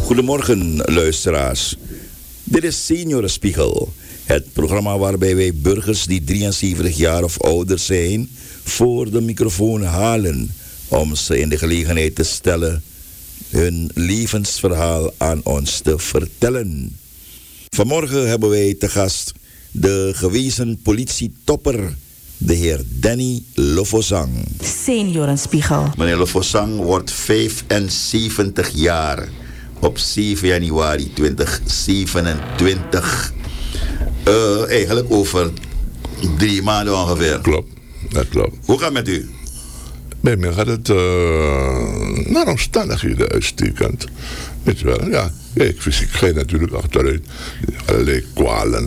Goedemorgen, luisteraars. Dit is Seniorenspiegel, het programma waarbij wij burgers die 73 jaar of ouder zijn voor de microfoon halen om ze in de gelegenheid te stellen hun levensverhaal aan ons te vertellen. Vanmorgen hebben wij te gast de gewezen politietopper, de heer Danny Lofosang. Seniorenspiegel. Meneer Lofosang wordt 75 jaar op 7 januari 2027. Eigenlijk over 3 maanden ongeveer. Klopt, dat klopt. Hoe gaat het met u? Bij mij gaat het naar omstandigheden uitstekend. Weet je wel, ja. Fysiek ga je natuurlijk achteruit. Allerlei kwalen.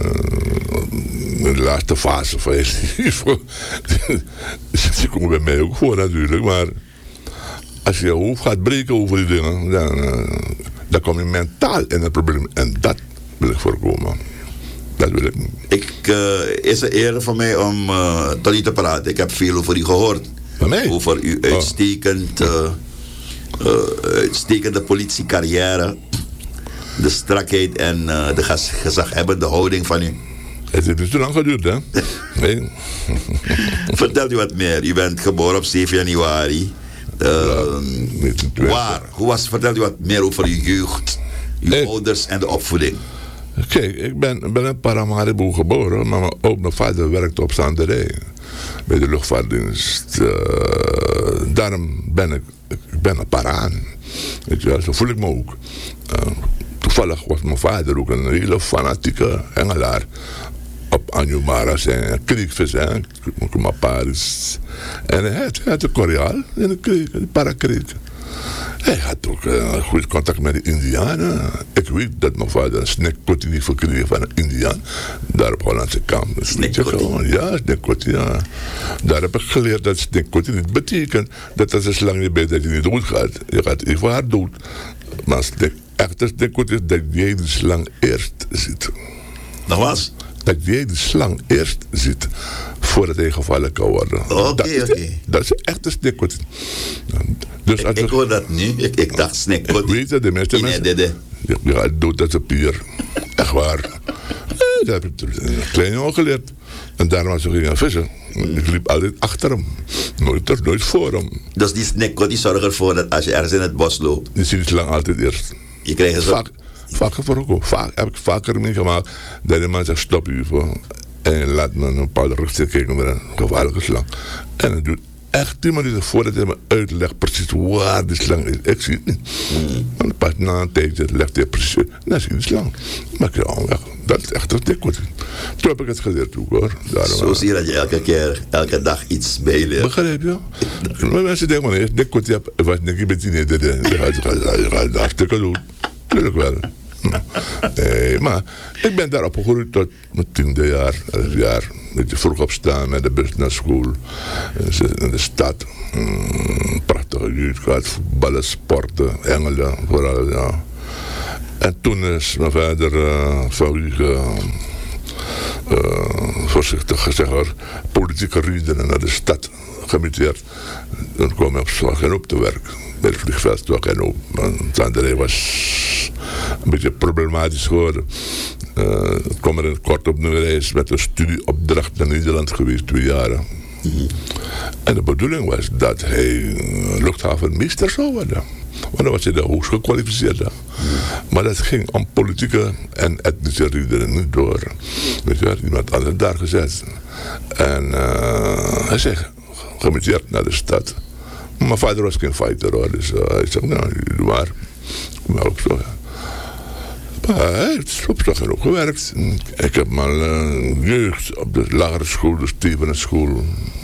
In de laatste fase van je leven. Die komen bij mij ook voor natuurlijk. Maar als je je hoofd gaat breken over die dingen, dan kom je mentaal in het probleem. En dat wil ik voorkomen. Dat wil ik niet. Is een eer voor mij om tot u te praten. Ik heb veel over u gehoord. Over uw uitstekende politiecarrière. De strakheid en de gezaghebbende houding van u. Het heeft niet zo lang geduurd, hè? Nee. Vertelt u wat meer. U bent geboren op 7 januari. Waar? Vertelt u wat meer over uw jeugd, uw ouders en de opvoeding. Kijk, ik ben in Paramaribo geboren, maar mijn vader werkte op zanderij bij de luchtvaartdienst. Daarom ben ik een Paraan. Weet je wel, zo voel ik me ook. Toevallig was mijn vader ook een hele fanatieke engelaar op Anjumara zijn kriekvis, hè, Paris. En hij had een Koreaal in de kreek, de Parakreek. Hij had ook goed contact met de Indianen. Ik weet dat mijn vader een snekkotie niet verkreeg van een Indiaan. Daar op Hollandse kant. Snekkotie? Ja, snekkotie, ja. Daar heb ik geleerd dat snekkotie niet betekent dat als een slang je bijt dat je niet dood gaat. Je gaat even hard dood. Maar echte snekkotie is dat jij de slang eerst ziet. Nog was? Dat jij de slang eerst ziet voordat hij gevallen kan worden. Oké. Dat is echt een snekkotie. Dus ik hoor dat nu. Ik dacht snekkotie. Ik weet dat de meeste mensen... Je gaat dood als een pier. Echt waar. Dat heb ik een klein jongen geleerd. En daarom was ik gaan vissen. Ik liep altijd achter hem. Nooit voor hem. Dus die snekkotie zorgt ervoor dat als je ergens in het bos loopt... Je ziet het lang altijd eerst. Je krijgt zo... Heb ik vaker meegemaakt dat de man zegt stop even. En laat me een bepaalde richting kijken naar een gevaarlijke slang. En het duurt echt 10 minuten voordat hij me uitlegt precies waar die slang is. Ik zie het niet. En pas na een tijdje legt hij precies uit. Dan zie je de slang. Maar ik zeg, weg. Dat is echt een dikkotie. Toen heb ik het geleerd ook, hoor. Zo zie je dat je elke dag iets bijleert. Begrijp je? Maar mensen denken, man, dikkotie heb wat denk je met die niet. Je gaat hartstikke doen. Tuurlijk wel. Nee, maar ik ben daar opgegroeid tot mijn 10e jaar, 11 jaar. Beetje vroeg opstaan met de bus naar school. In de stad. Prachtige jeugd gehad. Voetballen, sporten, engelen, vooral, ja. En toen is mijn vader vanwege, voorzichtig gezegd, politieke redenen naar de stad gemuteerd. Dan kwam ik op Slag en Hoop te werk. Bij het vliegveld Slag en Hoop. Zanderij was een beetje problematisch geworden. Ik kwam er in kort op een reis met een studieopdracht naar Nederland geweest, 2 jaren. En de bedoeling was dat hij luchthavenmeester zou worden. Want dan was hij de hoogst gekwalificeerde. Maar dat ging om politieke en etnische redenen niet door. Weet je wel, iemand anders daar gezet. En hij zegt, gemuteerd naar de stad. Mijn vader was geen fighter hoor, dus hij zegt, nou, doe maar. Maar ook zo, ja. Maar hij heeft op Slag en Hoop gewerkt. Ik heb mijn jeugd op de lagere school, de Stevenenschool.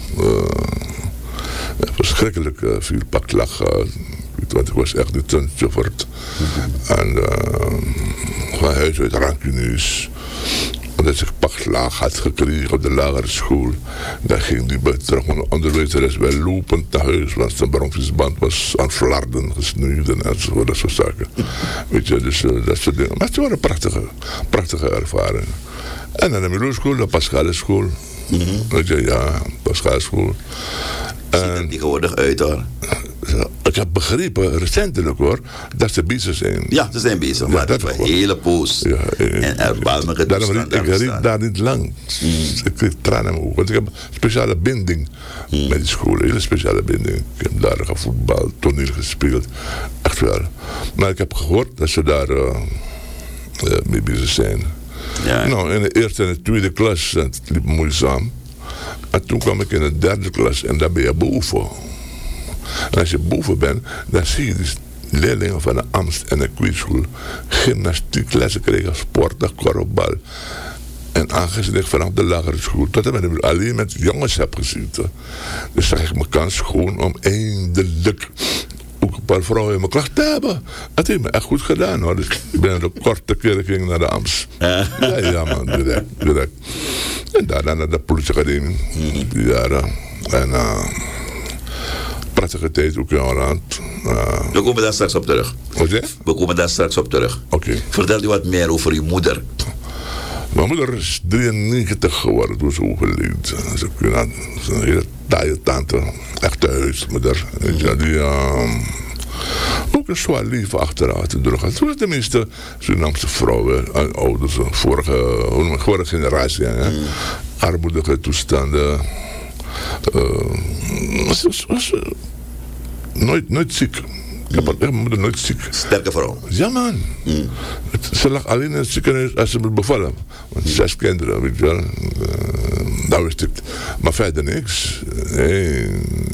Verschrikkelijk veel paklag gehad. Want ik was echt een tuntjoverd. En van huis uit rancuneus. Omdat ik pakslag had gekregen op de lagere school. Dan ging die terug mijn onderwijzeres wel lopend naar huis. Want zijn bromfietsband was aan flarden gesnoeid enzovoort. Dat soort zaken. Weet je, dus dat soort dingen. Maar het was een prachtige ervaring. En dan de middelschool, de Pascale school. Weet je, ja, Pascale school. Ziet er tegenwoordig uit hoor. ik heb begrepen, recentelijk hoor, dat ze bezig zijn. Ja, ze zijn bezig, maar dat was een hele poos. Ja, en erbarmelijke toestanden. Ik riep daar niet lang. Ik kreeg tranen in mijn ogen. Want ik heb een speciale binding met die school. Een hele speciale binding. Ik heb daar gevoetbald, toneel gespeeld. Echt wel. Maar ik heb gehoord dat ze daar mee bezig zijn. Ja. Nou, in de eerste en de tweede klas, het liep moeizaam. En toen kwam ik in de derde klas en daar ben je boven. En als je boven bent, dan zie je dus leerlingen van de Amst en de kweekschool gymnastieklessen kregen, sporten, korfbal. En aangezien ik vanaf de lagere school tot en met alleen met jongens heb gezeten, dus zag ik mijn kans gewoon om eindelijk ook een paar vrouwen in mijn klas te hebben. Het heeft me echt goed gedaan hoor. Dus ik ben de korte keren ging naar de Amst. Ja man, direct. En daarna naar de politieacademie. Die jaren. En prachtige tijd ook in Holland. We komen daar straks op terug. Wat zeg? We komen daar straks op terug. Oké. Vertel u wat meer over uw moeder. Mijn moeder is 93 geworden toen ze overleed. Ze is een hele taaie tante. Echte huismoeder. Die ook een zwaar leven achteraan te drukken. Toen was de meeste Surinaamse vrouwen en ouders, vorige generatie. Armoedige toestanden. Was nooit ziek. Ik heb mijn moeder nooit ziek. Sterke vrouw. Ja man. Ze lag alleen in het ziekenhuis als ze me bevallen. Want 6 kinderen, weet je wel. Dat wist ik. Maar verder niks. Nee.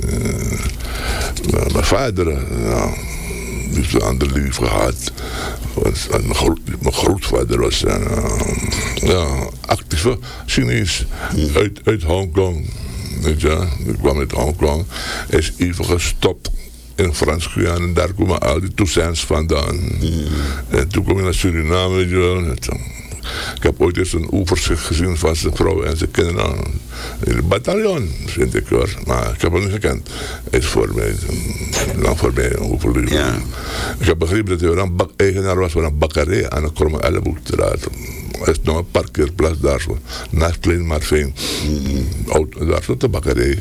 Mijn vader, die heeft een ander lief gehad. Mijn grootvader was een actieve Chinees uit Hongkong. Weet je, die kwam uit Hongkong. Is even gestopt in Frans-Guyana en daar komen al die Toussaints vandaan. En toen kom je naar Suriname, weet je wel. Ik heb ooit eens een overzicht gezien van zijn vrouw en zijn kinderen in het bataljon, vind ik hoor. Maar ik heb hem niet gekend. Hij is voor mij, lang voor mij overleden. Ja. Ik heb begrepen dat hij een eigenaar was van een bakkerij aan de Kromme Elleboegstraat. Er is nog een parkeerplaats daar zo, naast Klein Marvijn. Daar stond de bakkerij.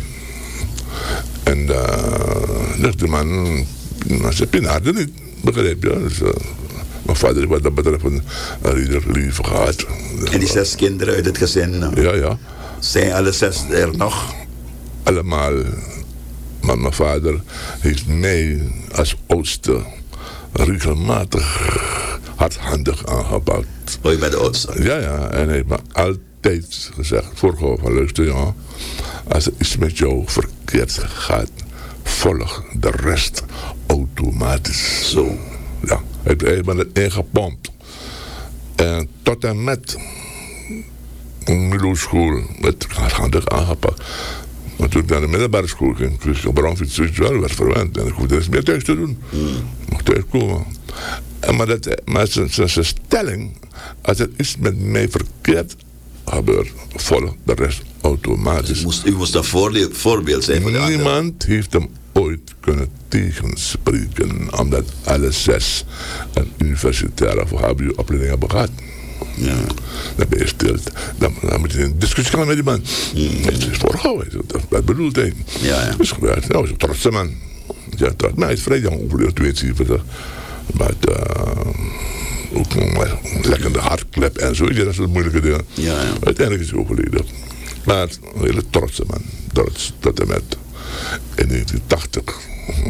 En dus de man, ze pinaarde niet, begrijp je. Dus, mijn vader heeft wat dat betreft een lief gehad. En die 6 kinderen uit het gezin? Ja. Zijn alle 6 er nog? Allemaal. Maar mijn vader heeft mij als oudste regelmatig hardhandig aangepakt. Oh, je bent de oudste? Ja. En hij heeft me altijd gezegd, voorgehouden van luister jongen, als er iets met jou verkeerd gaat, volg de rest automatisch. Zo. Ja, hij heeft me het ingepompt. En tot en met Milo-school, met hardhandig aangepakt. Maar toen ik naar de middelbare school ging, kreeg ik een brandfiets, wel werd verwend. En ik hoefde er eens meer thuis te doen. Ik mocht thuiskomen. Maar zijn stelling, als er iets met mij verkeerd gebeurt, volg de rest automatisch. Dus u moest een voorbeeld zijn voor de anderen. Niemand heeft hem ooit kunnen tegenspreken, omdat alle 6 een universitaire of HBO-opleiding hebben gehad. Ja. Dan ben je stil. Dan moet je een discussie gaan met die man. Het is voorgehouden, dat bedoelt hij. Ja. Dat is gebeurd. Nou, is een trotse man. Ja, trots. Maar hij is vrij jong overleden, 72. Maar ook een lekkende hartklep en zo. Dat is een moeilijke ding. Ja. Uiteindelijk is hij overleden. Maar een hele trotse man. Trots tot en met. In 1980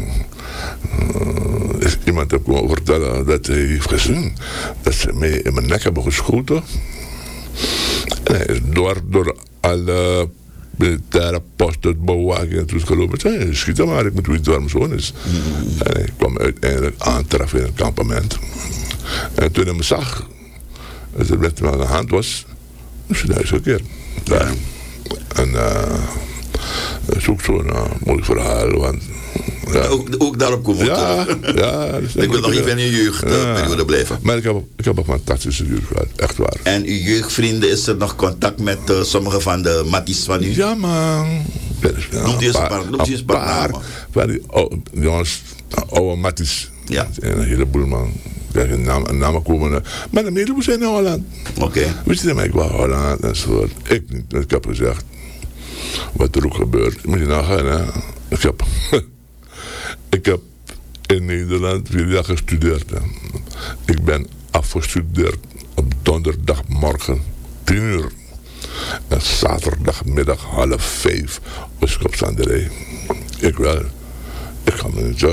is iemand heb komen vertellen dat hij heeft gezien dat ze mij in mijn nek hebben geschoten. En hij is door alle militaire posten, bewaking en toes gelopen. Hij schiet hem maar, ik moet weten waar mijn zoon is. En hij kwam uiteindelijk aantreffen in een kampement. En toen hij me zag, als het met me aan de hand was, is hij uitgekeerd. Ja. En dat is ook zo'n mooi verhaal. Want, ja. Ook daarop komen we terug. Ja. Ik wil nog even in uw jeugdperiode blijven. Maar ik heb een fantastische jeugd gehad, echt waar. En uw jeugdvrienden, is er nog contact met sommige van de matties van u? Ja man. Noemt u eens een paar namen. Van die jongens, oude matties. Ja. Een heleboel man. Kijk, een namen komen. Maar de heleboel zijn in Holland. Oké. Wist je, ik was Holland enzovoort. Ik niet. Ik heb gezegd, wat er ook gebeurt, moet je nagaan hè. Ik heb in Nederland 4 jaar gestudeerd. Hè. Ik ben afgestudeerd op donderdagmorgen 10 uur. En zaterdagmiddag 4:30 was ik op Zanderij. Ik wel. Ik ga me niet...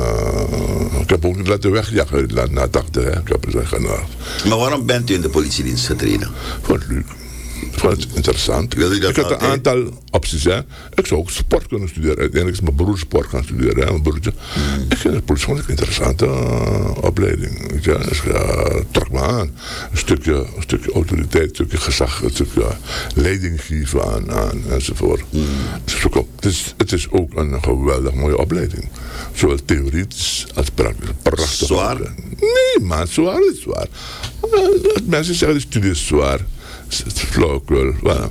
ik heb ook niet laten wegjagen uit het land na 80. Hè. Ik heb het zeggen, nou, Maar waarom bent u in de politiedienst getreden? vond het leuk. Ik vond het interessant. Wil u dat Ik had een altijd? aantal opties. Hè. Ik zou ook sport kunnen studeren. Uiteindelijk is mijn broer sport gaan studeren. Hè, mijn broertje. Ik vind de politie vond ik een interessante opleiding. Weet je. Dus, trok me aan. Een stukje autoriteit, een stukje gezag, een stukje leiding geven aan enzovoort. Dus het is ook een geweldig mooie opleiding. Zowel theoretisch als praktisch. Prachtig. Zwaar? Nee man, zwaar is zwaar. Mensen zeggen de studie is zwaar. Het is flauwekul.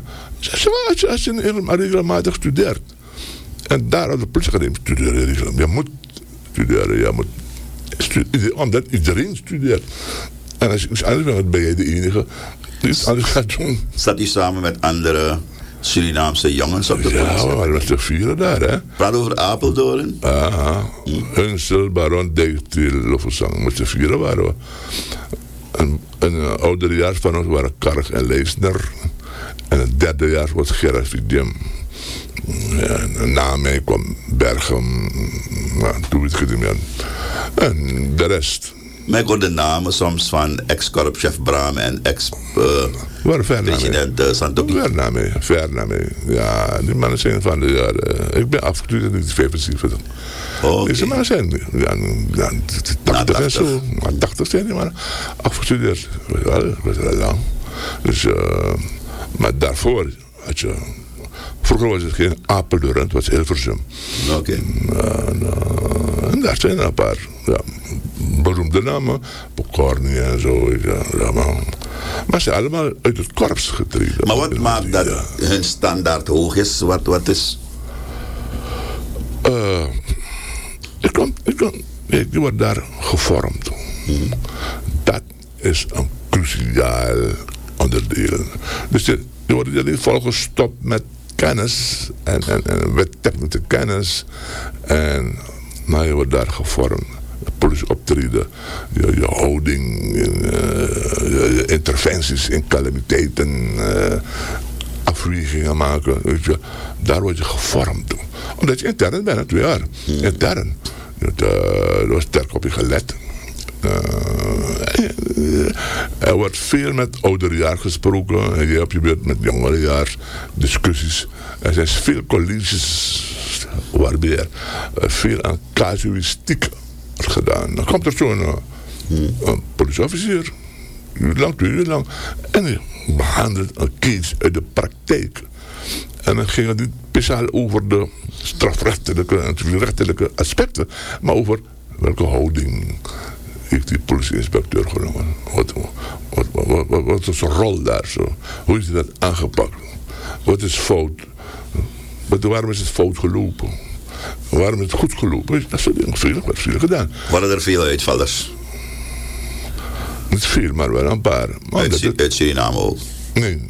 Als je regelmatig studeert. En daar op de politieacademie studeren. Je moet studeren. Omdat iedereen studeert. En als je iets anders bent, ben jij de enige die iets anders gaat doen. Zat u samen met andere Surinaamse jongens op de politie? Ja, we waren met z'n vieren daar, hè. Praat over Apeldoorn. Hunsel, Baron, Dijkstiel, Loffelsang. Met z'n vieren waren we. Een ouderejaars van ons waren Karg en Leesner. En een derdejaars was Gerard Vidiem. En na mij kwam Berghem. Toen weet ik het niet meer. En de rest. Maar ik hoor de namen soms van ex-korpschef Braam en ex-president Santopie. Ver na mij. Ja, die mannen zijn van de jaren. Ik ben afgestudeerd in 1975. Okay. Deze mannen zijn 80 en zo. 80 zijn die mannen afgestudeerd. Dat was al lang. Dus, maar daarvoor had je... Vroeger was het geen Apeldoorn, het was Hilversum. Oké. En daar zijn er een paar beroemde namen. Pokorny en zo. Maar ze zijn allemaal uit het korps getreden. Maar wat maakt dat hun standaard hoog is? Wat is... Die wordt daar gevormd. Dat is een cruciaal onderdeel. Dus je wordt niet volgestopt met kennis en technische kennis. Maar je wordt daar gevormd. Politie optreden, je houding, je interventies in calamiteiten, afwegingen maken. Weet je. Daar word je gevormd. Omdat je intern bent, 2 jaar. Intern. Er was sterk op je gelet. Er wordt veel met ouderejaars gesproken. En je hebt je beurt met jongerejaars discussies. Er zijn veel colleges waarbij er veel aan casuïstiek wordt gedaan. Dan komt er zo'n politieofficier, 2 uur lang, en die behandelt een case uit de praktijk. En dan ging het niet speciaal over de strafrechtelijke en civielrechtelijke aspecten, maar over welke houding heeft die politieinspecteur genomen. Wat is zijn rol daar zo? Hoe is hij dat aangepakt? Wat is fout? Waarom is het fout gelopen? Waarom is het goed gelopen? Dat soort dingen, veel gedaan. Waren er veel uitvallers? Niet veel, maar wel een paar. Uit Suriname ook? Nee.